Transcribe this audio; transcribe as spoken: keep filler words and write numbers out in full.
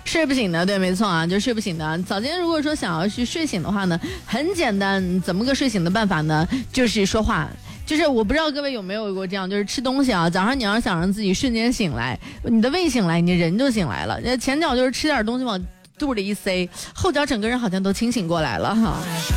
睡不醒的，对，没错啊，就睡不醒的。早间如果说想要去睡醒的话呢，很简单，怎么个睡醒的办法呢？就是说话。就是我不知道各位有没有过这样，就是吃东西啊，早上你要想让自己瞬间醒来，你的胃醒来，你人就醒来了。前脚就是吃点东西往肚里一塞，后脚整个人好像都清醒过来了哈。